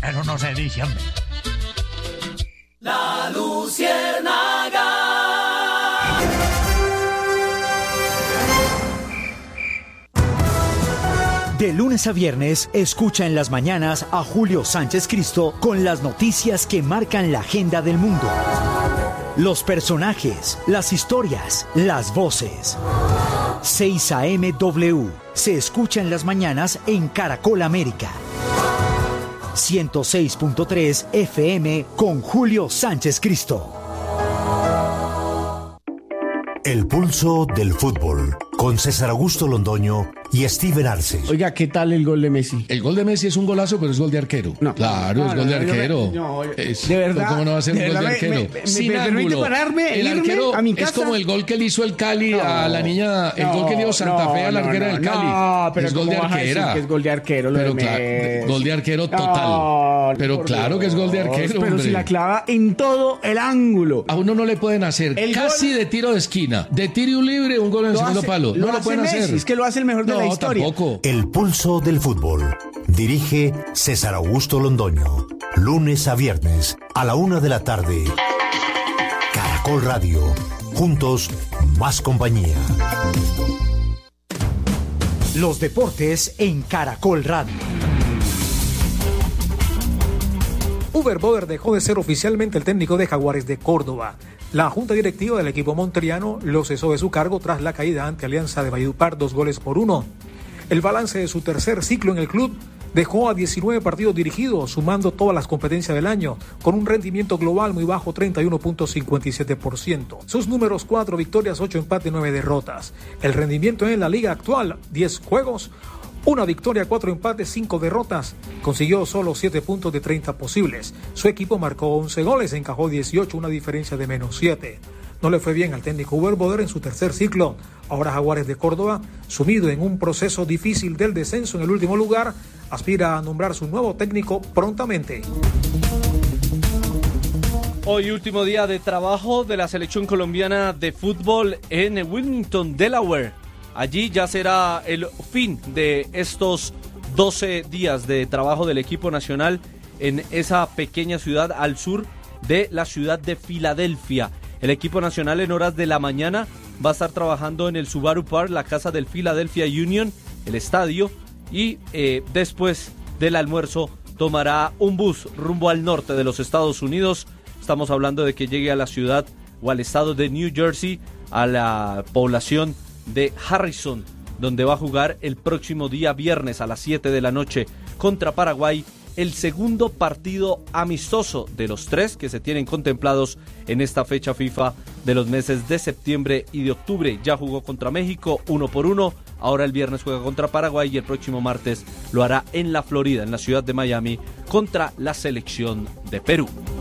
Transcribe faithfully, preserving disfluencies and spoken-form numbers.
Eso no se dice, hombre. La Luciérnaga. De lunes a viernes, escucha en las mañanas a Julio Sánchez Cristo con las noticias que marcan la agenda del mundo. Los personajes, las historias, las voces. seis a eme W se escucha en las mañanas en Caracol América. ciento seis punto tres F M con Julio Sánchez Cristo. El pulso del fútbol con César Augusto Londoño y Steven Arce. Oiga, ¿qué tal el gol de Messi? El gol de Messi es un golazo, pero es gol de arquero. No. Claro, No, es gol no, de no, arquero. No, no, es, de verdad. ¿Cómo no va a ser un gol de me, arquero? Me, me, Sin me ángulo. pararme, el irme arquero a mi es casa. como el gol que le hizo el Cali no, a la niña, el no, gol que le dio Santa Fe a la arquera no, del Cali. No, pero es gol de arquera. Que es gol de arquero, lo pero de claro, Messi. Gol de arquero total. No, pero claro que es gol de arquero, Pero hombre. si la clava en todo el ángulo. A uno no le pueden hacer el casi gol, de tiro de esquina, de tiro libre, un gol en el segundo hace, palo. Lo no lo pueden Messi, hacer. Es que lo hace el mejor de no, la historia. Tampoco. El pulso del fútbol. Dirige César Augusto Londoño. Lunes a viernes a la una de la tarde. Caracol Radio. Juntos, más compañía. Los deportes en Caracol Radio. Uber Boder dejó de ser oficialmente el técnico de Jaguares de Córdoba. La junta directiva del equipo monteriano lo cesó de su cargo tras la caída ante Alianza de Valledupar, dos goles por uno. El balance de su tercer ciclo en el club dejó a diecinueve partidos dirigidos, sumando todas las competencias del año, con un rendimiento global muy bajo, treinta y uno punto cincuenta y siete por ciento. Sus números: cuatro victorias, ocho empates, nueve derrotas. El rendimiento en la liga actual: diez juegos, una victoria, cuatro empates, cinco derrotas. Consiguió solo siete puntos de treinta posibles. Su equipo marcó once goles, encajó dieciocho, una diferencia de menos siete. No le fue bien al técnico Uber Boder en su tercer ciclo. Ahora Jaguares de Córdoba, sumido en un proceso difícil del descenso en el último lugar, aspira a nombrar su nuevo técnico prontamente. Hoy último día de trabajo de la selección colombiana de fútbol en Wilmington, Delaware. Allí ya será el fin de estos doce días de trabajo del equipo nacional en esa pequeña ciudad al sur de la ciudad de Filadelfia. El equipo nacional en horas de la mañana va a estar trabajando en el Subaru Park, la casa del Philadelphia Union, el estadio, y eh, después del almuerzo tomará un bus rumbo al norte de los Estados Unidos. Estamos hablando de que llegue a la ciudad o al estado de New Jersey, a la población de Harrison, donde va a jugar el próximo día viernes a las siete de la noche contra Paraguay, el segundo partido amistoso de los tres que se tienen contemplados en esta fecha FIFA de los meses de septiembre y de octubre. Ya jugó contra México uno por uno, ahora el viernes juega contra Paraguay y el próximo martes lo hará en la Florida, en la ciudad de Miami, contra la selección de Perú.